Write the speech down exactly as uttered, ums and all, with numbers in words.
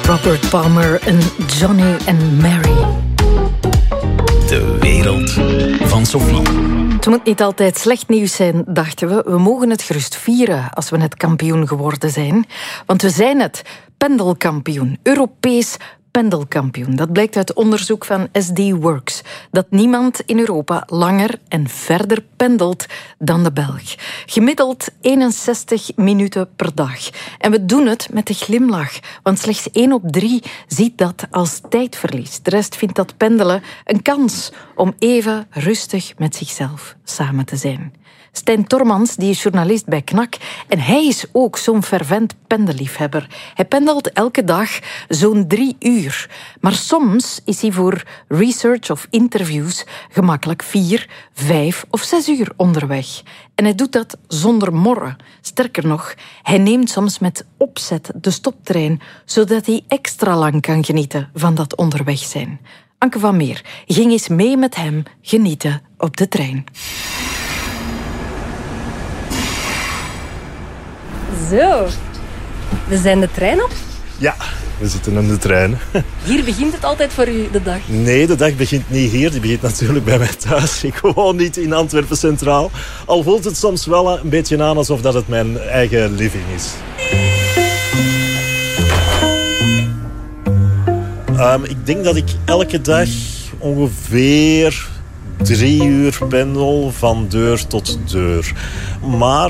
Robert Palmer en Johnny and Mary. De wereld van Sophie. Het moet niet altijd slecht nieuws zijn, dachten we. We mogen het gerust vieren als we net kampioen geworden zijn. Want we zijn het, pendelkampioen, Europees pendelkampioen. Dat blijkt uit onderzoek van S D Works. Dat niemand in Europa langer en verder pendelt dan de Belg. Gemiddeld eenenzestig minuten per dag. En we doen het met een glimlach. Want slechts één op drie ziet dat als tijdverlies. De rest vindt dat pendelen een kans om even rustig met zichzelf samen te zijn. Stijn Tormans die is journalist bij Knak en hij is ook zo'n fervent pendelliefhebber. Hij pendelt elke dag zo'n drie uur. Maar soms is hij voor research of interviews gemakkelijk vier, vijf of zes uur onderweg. En hij doet dat zonder morren. Sterker nog, hij neemt soms met opzet de stoptrein, zodat hij extra lang kan genieten van dat onderweg zijn. Anke van Meer ging eens mee met hem genieten op de trein. Zo, we zijn de trein op. Ja, we zitten in de trein. Hier begint het altijd voor u, de dag? Nee, de dag begint niet hier. Die begint natuurlijk bij mij thuis. Ik woon niet in Antwerpen Centraal. Al voelt het soms wel een beetje aan alsof dat het mijn eigen living is. Um, ik denk dat ik elke dag ongeveer drie uur pendel van deur tot deur. Maar